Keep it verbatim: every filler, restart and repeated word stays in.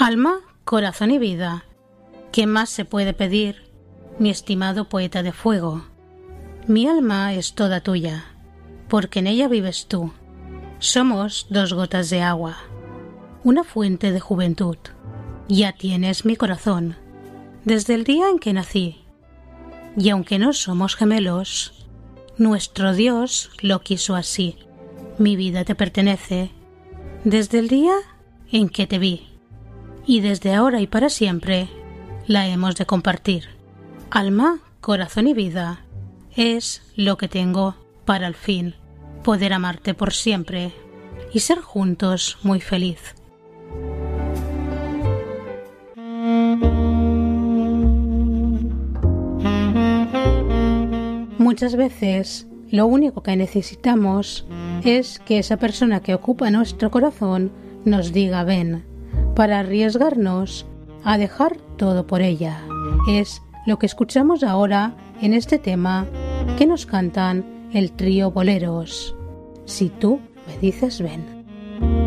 Alma, corazón y vida, ¿qué más se puede pedir, mi estimado poeta de fuego? Mi alma es toda tuya, porque en ella vives tú. Somos dos gotas de agua, una fuente de juventud. Ya tienes mi corazón, desde el día en que nací. Y aunque no somos gemelos, nuestro Dios lo quiso así. Mi vida te pertenece, desde el día en que te vi. Y desde ahora y para siempre, la hemos de compartir. Alma, corazón y vida, es lo que tengo para al fin poder amarte por siempre y ser juntos muy feliz. Muchas veces lo único que necesitamos es que esa persona que ocupa nuestro corazón nos diga ven, para arriesgarnos a dejar todo por ella. Es lo que escuchamos ahora en este tema que nos cantan el trío Boleros. Si tú me dices ven.